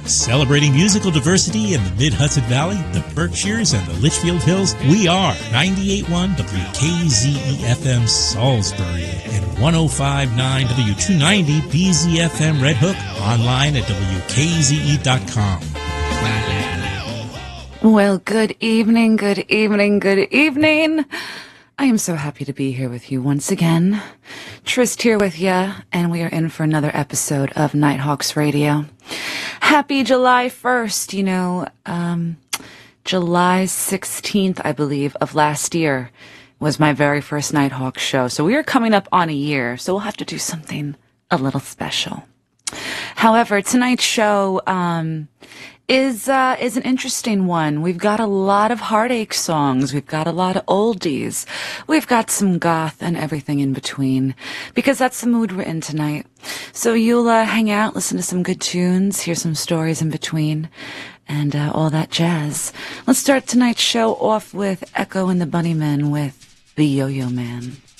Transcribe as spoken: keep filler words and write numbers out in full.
Celebrating musical diversity in the Mid-Hudson Valley, the Berkshires, and the Litchfield Hills, we are ninety-eight point one W K Z E F M Salisbury and one oh five point nine W two ninety B Z F M Red Hook, online at W K Z E dot com. Well, good evening, good evening, good evening. I am so happy to be here with you once again. Trist here with you, and we are in for another episode of Nighthawks Radio. Happy July first, you know, um, July sixteenth, I believe, of last year was my very first Nighthawks show. So we are coming up on a year, so we'll have to do something a little special. However, tonight's show, um, is, uh, is an interesting one. We've got a lot of heartache songs. We've got a lot of oldies. We've got some goth and everything in between, because that's the mood we're in tonight. So you'll, uh, hang out, listen to some good tunes, hear some stories in between, and, uh, all that jazz. Let's start tonight's show off with Echo and the Bunnymen with The Yo-Yo Man.